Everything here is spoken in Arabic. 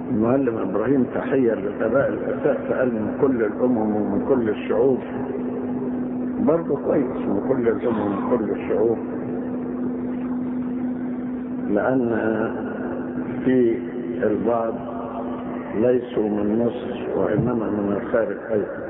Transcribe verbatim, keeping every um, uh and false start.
المعلم إبراهيم تحية للآباء الأساء، فقال من كل الأمم ومن كل الشعوب، برضه كويس من كل الأمم ومن كل الشعوب، لأن في البعض ليسوا من مصر وإنما من الخارج أيضا.